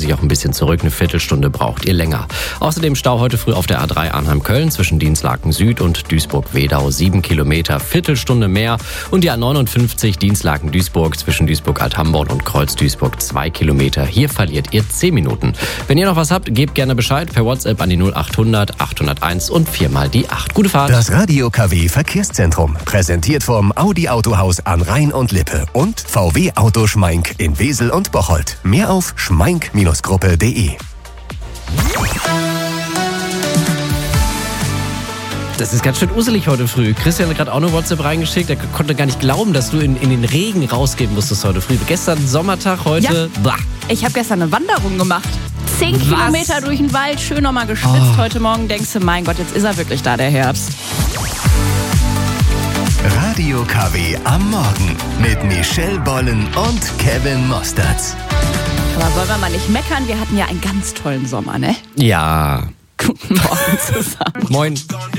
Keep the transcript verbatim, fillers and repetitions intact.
sich auch ein bisschen zurück. Eine Viertelstunde braucht ihr länger. Außerdem Stau heute früh auf der A drei Arnheim-Köln zwischen Dinslaken Süd und Duisburg-Wedau. Sieben Kilometer, Viertelstunde mehr. Und die A neunundfünfzig Dinslaken-Duisburg zwischen Duisburg-Althamborn und Kreuz-Duisburg. Zwei Kilometer. Hier verliert ihr zehn Minuten. Wenn ihr noch was habt, gebt gerne Bescheid per WhatsApp an die null acht hundert achthunderteins und viermal die acht. Gute Fahrt. Das Radio K W Verkehrszentrum. Präsentiert vom Audi Autohaus an Rhein und Lippe und V W Auto Schmeink in Wesel und Bocholt. Mehr auf schmeink Bindestrich gruppe punkt de. Das ist ganz schön uselig heute früh. Christian hat gerade auch eine WhatsApp reingeschickt. Er konnte gar nicht glauben, dass du in, in den Regen rausgehen musstest heute früh. Gestern Sommertag, heute... Ja. Blah. Ich habe gestern eine Wanderung gemacht. Zehn Was? Kilometer durch den Wald, schön nochmal geschwitzt. Oh. Heute Morgen denkst du, mein Gott, jetzt ist er wirklich da, der Herbst. Radio K W am Morgen mit Michelle Bollen und Kevin Mostertz. Aber wollen wir mal nicht meckern? Wir hatten ja einen ganz tollen Sommer, ne? Ja. Guten Morgen zusammen. Moin.